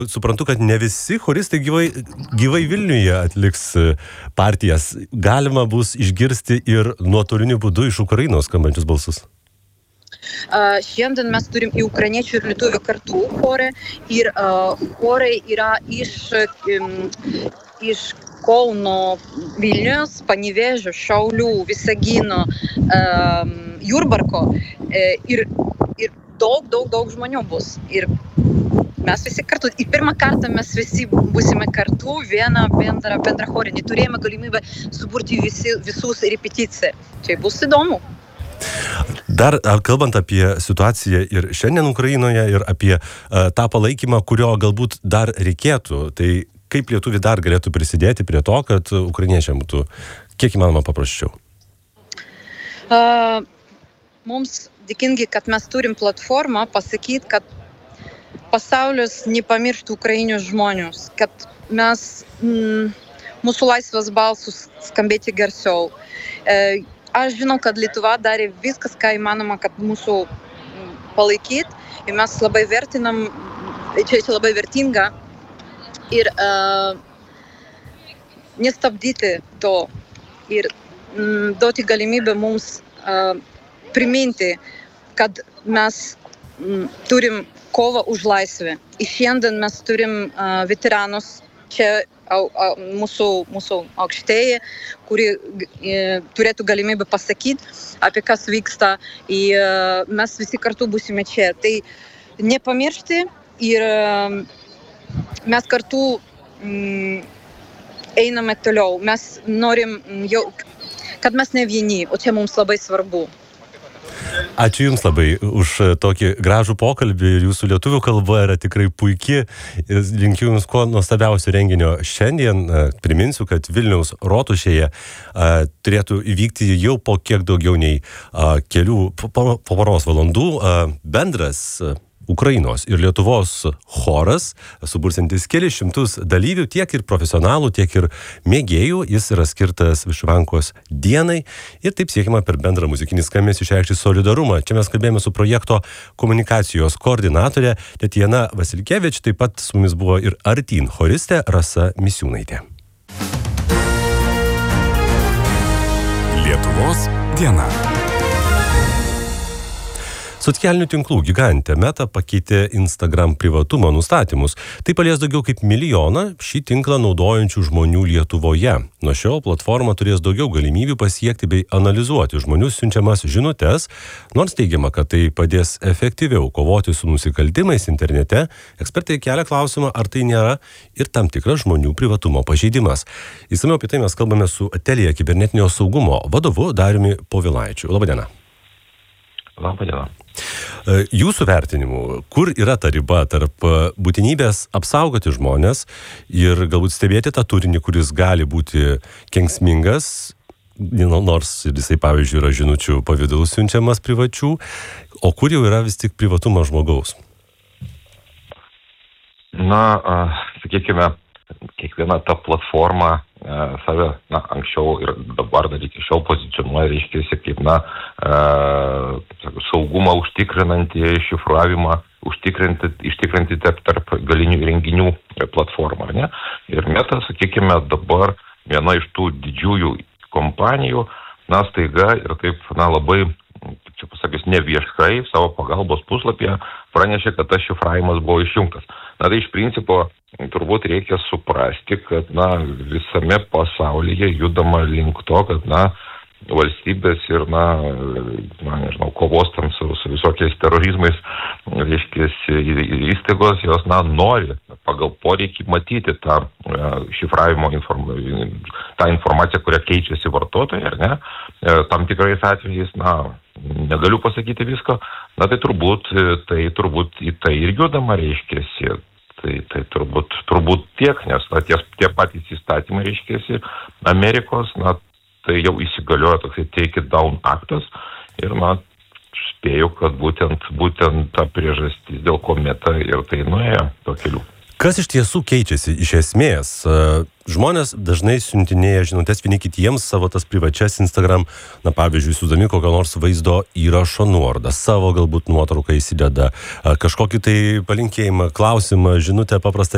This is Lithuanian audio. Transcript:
suprantu, kad ne visi choristai gyvai Vilniuje atliks partijas. Galima bus išgirsti ir nuotoliniu būdu iš Ukrainos skambančius balsus. Šiandien mes turim į ukrainiečių ir lietuvių kartu chorą ir chorai yra iš Kauno, Vilnius, Panevėžio, Šiaulių, Visagino, Jurbarko ir daug žmonių bus. Ir mes visi kartu. Ir pirmą kartą mes visi būsime kartu vieną bendrą chorą. Neturėjome galimybę suburti visus repeticiją. Čia bus įdomu. Dar kalbant apie situaciją ir šiandien Ukrainoje ir apie tą palaikymą, kurio galbūt dar reikėtų, tai kaip lietuviai dar galėtų prisidėti prie to, kad ukrainiečiam būtų kiek įmanoma paprasčiau? Mums dėkingi, kad mes turim platformą pasakyti, kad pasaulis nepamirštų ukrainių žmonius, kad mūsų laisvas balsus skambėti garsiau. Aš žinau, kad Lietuva darė viskas, ką įmanoma, kad mūsų palaikyti. Ir mes labai vertinam, čia labai vertinga. Ir nestabdyti to. Ir duoti galimybę mums priminti, kad mes turim kovą už laisvę. Ir šiandien mes turim veteranus čia mūsų aukštieji, kuri turėtų galimybę pasakyti, apie kas vyksta. Ir mes visi kartu būsime čia. Tai nepamiršti ir mes kartu einame toliau. Mes norim, kad mes ne vieni, o čia mums labai svarbu. Ačiū Jums labai už tokį gražų pokalbį ir Jūsų lietuvių kalba yra tikrai puiki. Linkiu Jums kuo nuostabiausio renginio šiandien. Priminsiu, kad Vilniaus rotušėje turėtų įvykti jau po kiek daugiau nei po poros valandų bendras Ukrainos ir Lietuvos choras, subursiantis kelis šimtus dalyvių, tiek ir profesionalų, tiek ir mėgėjų. Jis yra skirtas Vyšivankos dienai ir taip siekiama per bendrą muzikinį skambesį išreikšti solidarumą. Čia mes kalbėjome su projekto komunikacijos koordinatorė Tetiana Vasilkevič, taip pat su mumis buvo ir Artin choristė Rasa Misiūnaitė. Lietuvos diena. Socialinių tinklų gigantė Meta pakeitė Instagram privatumo nustatymus. Tai palies daugiau kaip 1 milijoną šį tinklą naudojančių žmonių Lietuvoje. Nuo šiol platforma turės daugiau galimybių pasiekti bei analizuoti žmonių siunčiamas žinutes, nors teigiama, kad tai padės efektyviau kovoti su nusikaltimais internete. Ekspertai kelia klausimą, ar tai nėra ir tam tikras žmonių privatumo pažeidimas. Išsamiau apie tai mes kalbame su Atelija kibernetinio saugumo vadovu Dariumi Povilaičiu. Labadiena. Labadiena. Jūsų vertinimu, kur yra ta riba tarp būtinybės apsaugoti žmonės ir galbūt stebėti tą turinį, kuris gali būti kenksmingas, nors jisai, pavyzdžiui, yra žinučių pavidalu siunčiamas privačių, o kur jau yra vis tik privatumas žmogaus? Sakykime, kiekviena ta platforma save, anksčiau ir dabar dar iki šiol pozicionuoja, reiškiasi, kaip, saugumą užtikrinantį šifravimą, užtikrinti tarp galinių įrenginių platformą, ne? Ir Meta, sakykime, dabar viena iš tų didžiųjų kompanijų, staiga ir taip, labai, čia pasakius, neviešai savo pagalbos puslapyje pranešė, kad tas šifravimas buvo išjungtas. Tai iš principo turbūt reikia suprasti, kad visame pasaulyje judama link to, kad valstybės ir kovos tam su visokiais terorizmais, reiškiasi, įstaigos, jos nori pagal poreikį matyti tą šifravimo tą informaciją, kurią keičiasi vartotojai, ar ne? Tam tikrais atvejais, negaliu pasakyti visko, tai turbūt į tai ir judama, reiškiasi. Tai turbūt tiek, nes tie patys įstatymai, reiškiasi, Amerikos, tai jau įsigaliojo toksai Take It Down aktas ir, spėju, kad būtent ta priežastis, dėl ko Meta ir tai nuėjo to keliu. Kas iš tiesų keičiasi iš esmės? Žmonės dažnai siuntinėja žinutes vieni kitiems savo tas privačias Instagram, pavyzdžiui, siūsdami kokio nors vaizdo įrašo nuorodą, savo galbūt nuotrauką įsideda, kažkokį tai palinkėjimą, klausimą, žinutę paprastą